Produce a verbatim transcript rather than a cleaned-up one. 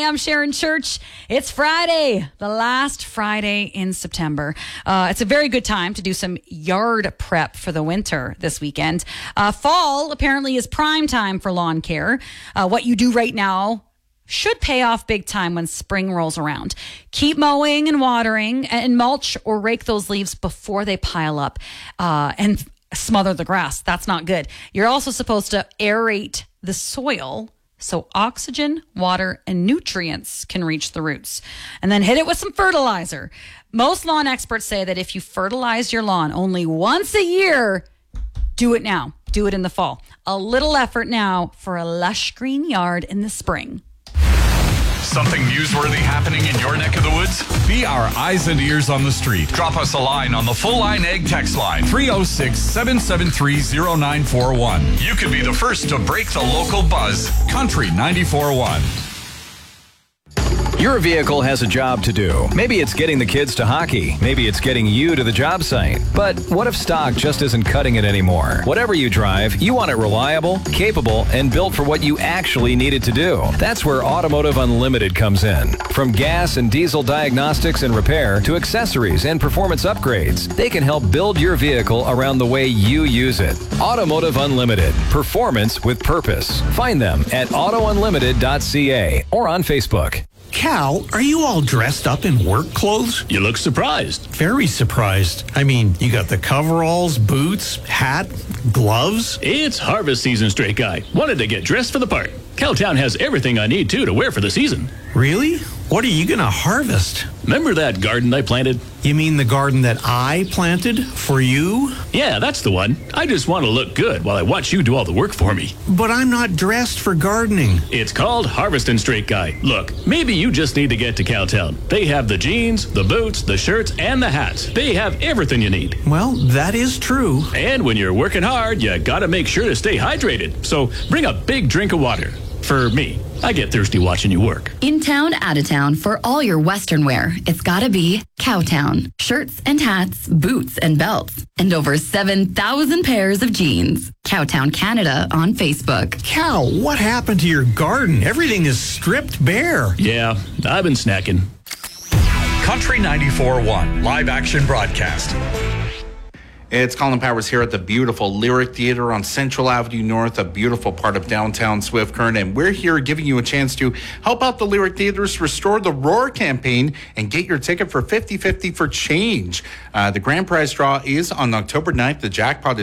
I'm Sharon Church. It's Friday, the last Friday in September. Uh, it's a very good time to do some yard prep for the winter this weekend. Uh, fall apparently is prime time for lawn care. Uh, what you do right now should pay off big time when spring rolls around. Keep mowing and watering and mulch or rake those leaves before they pile up uh, and smother the grass. That's not good. You're also supposed to aerate the soil so oxygen, water, and nutrients can reach the roots. And then hit it with some fertilizer. Most lawn experts say that if you fertilize your lawn only once a year, do it now. Do it in the fall. A little effort now for a lush green yard in the spring. Something newsworthy happening in your neck of the woods? Be our eyes and ears on the street. Drop us a line on the Full Line Ag text line, three oh six, seven seven three, oh nine four one. You could be the first to break the local buzz. Country ninety-four point one. Your vehicle has a job to do. Maybe it's getting the kids to hockey. Maybe it's getting you to the job site. But what if stock just isn't cutting it anymore? Whatever you drive, you want it reliable, capable, and built for what you actually need it to do. That's where Automotive Unlimited comes in. From gas and diesel diagnostics and repair to accessories and performance upgrades, they can help build your vehicle around the way you use it. Automotive Unlimited. Performance with purpose. Find them at auto unlimited dot c a or on Facebook. Cal, are you all dressed up in work clothes? You look surprised. Very surprised. I mean, you got the coveralls, boots, hat, gloves. It's harvest season, straight guy. Wanted to get dressed for the part. Cowtown has everything I need, too, to wear for the season. Really? What are you going to harvest? Remember that garden I planted? You mean the garden that I planted for you? Yeah, that's the one. I just want to look good while I watch you do all the work for me. But I'm not dressed for gardening. It's called Harvestin' Straight Guy. Look, maybe you just need to get to Cowtown. They have the jeans, the boots, the shirts, and the hats. They have everything you need. Well, that is true. And when you're working hard, you gotta make sure to stay hydrated. So bring a big drink of water. For me, I get thirsty watching you work. In town, out of town, for all your Western wear, it's gotta be Cowtown. Shirts and hats, boots and belts, and over seven thousand pairs of jeans. Cowtown Canada on Facebook. Cal, what happened to your garden? Everything is stripped bare. Yeah, I've been snacking. Country ninety-four point one, live action broadcast. It's Colin Powers here at the beautiful Lyric Theater on Central Avenue North, a beautiful part of downtown Swift Current. And we're here giving you a chance to help out the Lyric Theaters restore the Roar campaign and get your ticket for fifty fifty for change. Uh, the grand prize draw is on October ninth. The jackpot is